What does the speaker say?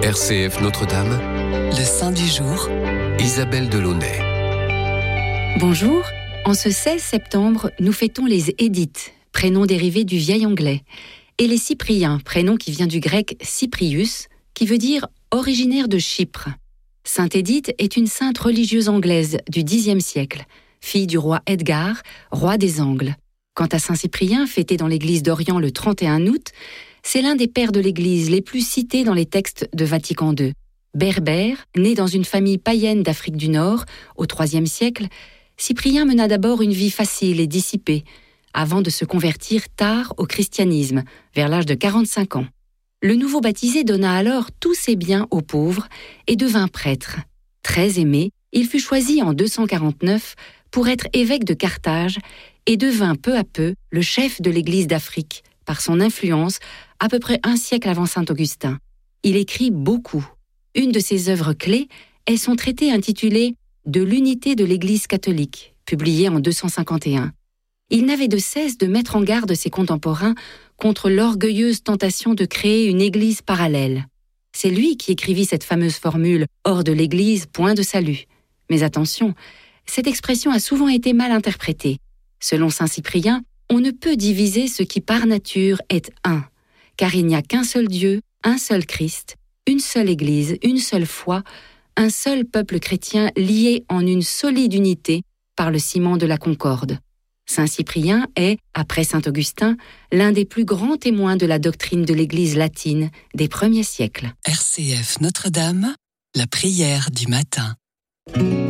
RCF Notre-Dame, le Saint du jour, Isabelle Delaunay. Bonjour, en ce 16 septembre, nous fêtons les Édithes, prénom dérivé du vieil anglais, et les Cypriens, prénom qui vient du grec Cyprius, qui veut dire originaire de Chypre. Sainte Édith est une sainte religieuse anglaise du Xe siècle, fille du roi Edgar, roi des Angles. Quant à Saint Cyprien, fêté dans l'église d'Orient le 31 août, c'est l'un des pères de l'église les plus cités dans les textes de Vatican II. Berbère, né dans une famille païenne d'Afrique du Nord, au IIIe siècle, Cyprien mena d'abord une vie facile et dissipée, avant de se convertir tard au christianisme, vers l'âge de 45 ans. Le nouveau baptisé donna alors tous ses biens aux pauvres et devint prêtre. Très aimé, il fut choisi en 249 pour être évêque de Carthage et devint peu à peu le chef de l'Église d'Afrique, par son influence à peu près un siècle avant saint Augustin. Il écrit beaucoup. Une de ses œuvres clés est son traité intitulé « De l'unité de l'Église catholique », publié en 251. Il n'avait de cesse de mettre en garde ses contemporains contre l'orgueilleuse tentation de créer une Église parallèle. C'est lui qui écrivit cette fameuse formule « hors de l'Église, point de salut ». Mais attention, cette expression a souvent été mal interprétée. Selon saint Cyprien, on ne peut diviser ce qui par nature est un, car il n'y a qu'un seul Dieu, un seul Christ, une seule Église, une seule foi, un seul peuple chrétien lié en une solide unité par le ciment de la concorde. Saint Cyprien est, après saint Augustin, l'un des plus grands témoins de la doctrine de l'Église latine des premiers siècles. RCF Notre-Dame, la prière du matin.